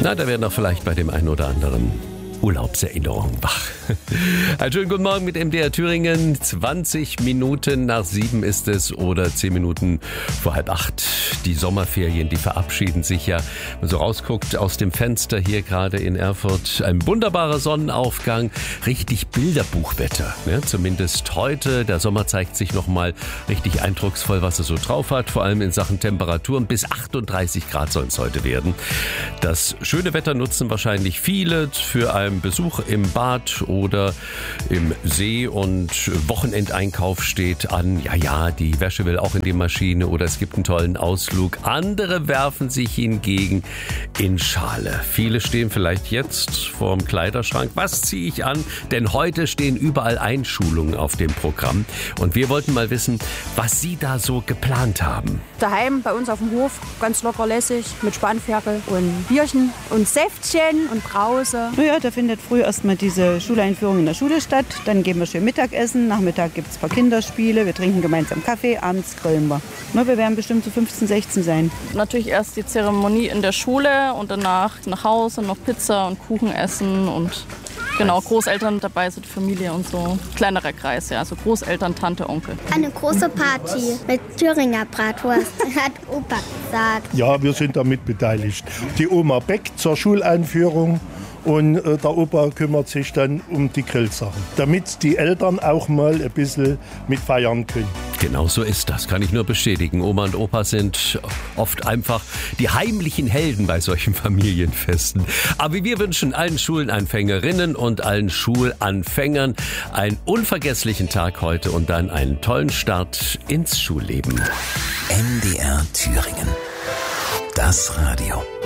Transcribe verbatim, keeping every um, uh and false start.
Na, da werden auch vielleicht bei dem einen oder anderen Urlaubserinnerungen wach. Einen schönen guten Morgen mit M D R Thüringen. zwanzig Minuten nach sieben ist es oder zehn Minuten vor halb acht. Die Sommerferien, die verabschieden sich ja. Wenn man so rausguckt aus dem Fenster hier gerade in Erfurt, ein wunderbarer Sonnenaufgang, richtig Bilderbuchwetter. Ne? Zumindest heute. Der Sommer zeigt sich nochmal richtig eindrucksvoll, was er so drauf hat. Vor allem in Sachen Temperaturen. Bis achtunddreißig Grad sollen es heute werden. Das schöne Wetter nutzen wahrscheinlich viele für einen Besuch im Bad oder im See und Wochenendeinkauf steht an. Ja, ja, die Wäsche will auch in die Maschine oder es gibt einen tollen Ausflug. Andere werfen sich hingegen in Schale. Viele stehen vielleicht jetzt vorm Kleiderschrank. Was ziehe ich an? Denn heute stehen überall Einschulungen auf dem Programm. Und wir wollten mal wissen, was Sie da so geplant haben. Daheim bei uns auf dem Hof, ganz locker lässig, mit Spanferkel und Bierchen und Säftchen und Brause. Naja, da findet früh erstmal diese Schuleinführung in der Schule statt. Dann gehen wir schön Mittagessen. Nachmittag gibt es ein paar Kinderspiele. Wir trinken gemeinsam Kaffee. Abends grillen wir. Na, wir werden bestimmt so fünfzehn, sechzehn sein. Natürlich erst die Zeremonie in der Schule und danach nach Hause noch Pizza und Kuchen essen und genau, Großeltern dabei sind, Familie und so. Kleinerer Kreis, ja, also Großeltern, Tante, Onkel. Eine große Party mit Thüringer Bratwurst, hat Opa gesagt. Ja, wir sind damit beteiligt. Die Oma bäckt zur Schuleinführung und äh, der Opa kümmert sich dann um die Grillsachen, damit die Eltern auch mal ein bisschen mit feiern können. Genau so ist das, kann ich nur bestätigen. Oma und Opa sind oft einfach die heimlichen Helden bei solchen Familienfesten. Aber wir wünschen allen Schulanfängerinnen und allen Schulanfängern einen unvergesslichen Tag heute und dann einen tollen Start ins Schulleben. M D R Thüringen. Das Radio.